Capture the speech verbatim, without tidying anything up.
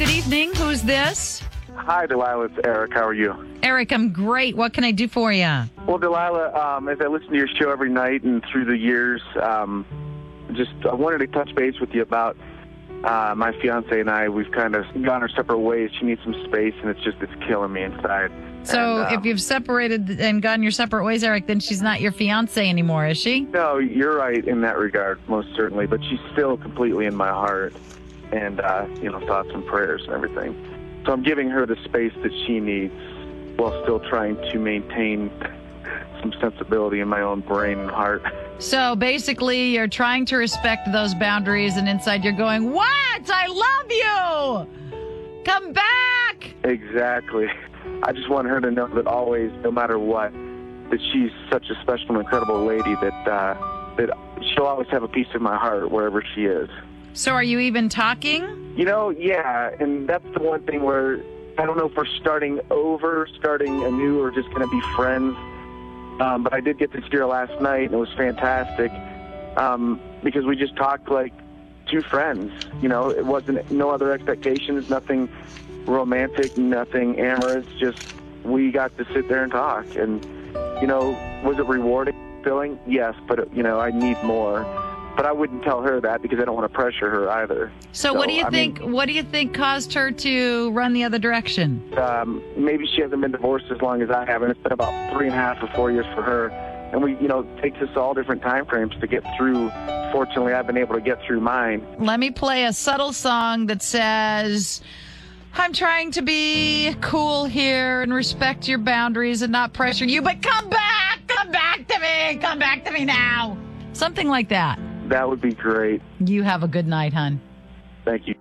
good evening. Who's this? Hi, Delilah. It's Eric. How are you? Eric, I'm great. What can I do for you? Well, Delilah, um, as I listen to your show every night and through the years, um, just I wanted to touch base with you about uh, my fiance and I. We've kind of gone our separate ways. She needs some space, and it's just it's killing me inside. So and, um, if you've separated and gone your separate ways, Eric, then she's not your fiance anymore, is she? No, you're right in that regard, most certainly. But she's still completely in my heart, and uh, you know, thoughts and prayers and everything. So I'm giving her the space that she needs while still trying to maintain some sensibility in my own brain and heart. So basically, you're trying to respect those boundaries, and inside you're going, what? I love you! Come back! Exactly. I just want her to know that always, no matter what, that she's such a special and incredible lady that uh, that she'll always have a piece of my heart wherever she is. So are you even talking? You know, yeah, and that's the one thing where I don't know if we're starting over, starting anew, or just going to be friends. Um, but I did get to see her last night, and it was fantastic um, because we just talked like two friends. You know, it wasn't no other expectations, nothing romantic, nothing amorous. Just we got to sit there and talk. And you know, was it rewarding, fulfilling? Yes, but it, you know, I need more. But I wouldn't tell her that because I don't want to pressure her either. So, so what do you I think? Mean, what do you think caused her to run the other direction? Um, maybe she hasn't been divorced as long as I have, and it's been about three and a half or four years for her. And we, you know, it takes us all different time frames to get through. Fortunately, I've been able to get through mine. Let me play a subtle song that says, "I'm trying to be cool here and respect your boundaries and not pressure you, but come back, come back to me, come back to me now." Something like that. That would be great. You have a good night, hon. Thank you.